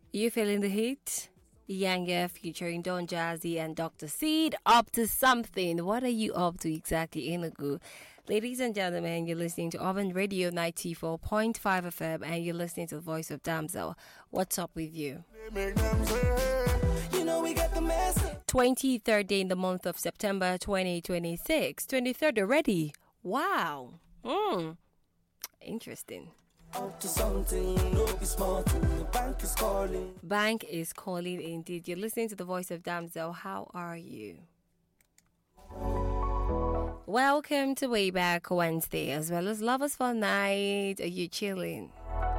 You feeling the heat? Yanga featuring Don Jazzy and Dr. Seed up to something. What are you up to exactly, Inugu? Ladies and gentlemen, you're listening to Urban Radio 94.5 FM and you're listening to the voice of Damsel. What's up with you? You know we got the message. 23rd day in the month of September 2026. 23rd already. Wow. Interesting. Up to something, no be small thing. The bank is calling. Bank is calling indeed. You're listening to the voice of Damsel. How are you? Welcome to Wayback Wednesday as well as Lovers for Night. Are you chilling?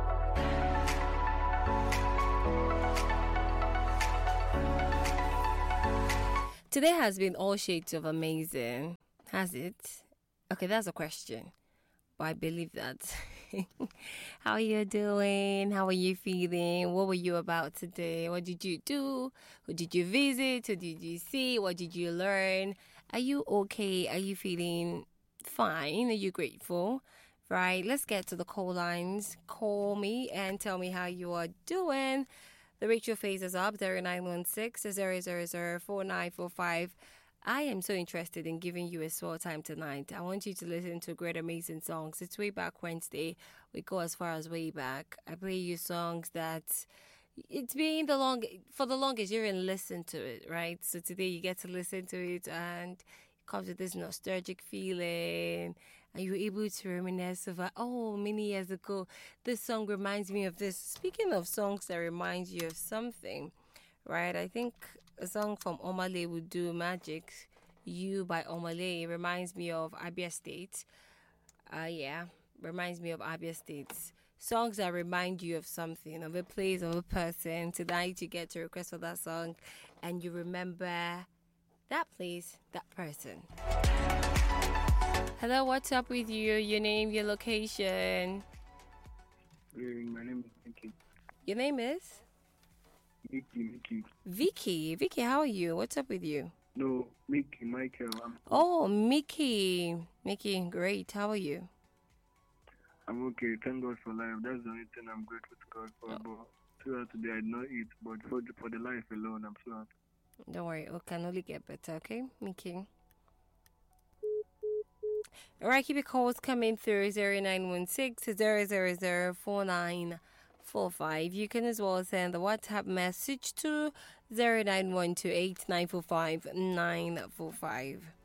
Today has been all shades of amazing. Has it? Okay, that's a question. But I believe that. How are you doing? How are you feeling? What were you about today? What did you do? Who did you visit? Who did you see? What did you learn? Are you okay? Are you feeling fine? Are you grateful? Right, let's get to the call lines. Call me and tell me how you are doing. The Rachel phase is up, 0916 000 4945. I am so interested in giving you a small time tonight. I want you to listen to great, amazing songs. It's Way Back Wednesday. We go as far as way back. I play you songs that it's been for the longest you didn't listen to it, right? So today you get to listen to it and it comes with this nostalgic feeling. And you're able to reminisce over, many years ago, this song reminds me of this. Speaking of songs that remind you of something, right? I think a song from Omale would do magic. You by Omale reminds me of Abia State. Reminds me of Abia State. Songs that remind you of something, of a place, of a person. Tonight you get to request for that song and you remember that place, that person. Hello, what's up with you? Your name, your location. My name is Mickey. Your name is? Mickey. Vicky, how are you? What's up with you? No, Mickey, Michael. Mickey, great. How are you? I'm okay. Thank God for life. That's the only thing I'm grateful to God for. But throughout today, I did not eat. But for the life alone, I'm so happy. Don't worry. It can only get better, okay, Mickey? All right, keep your calls coming through 0916 000 4945. You can as well send the WhatsApp message to 0912 945 945.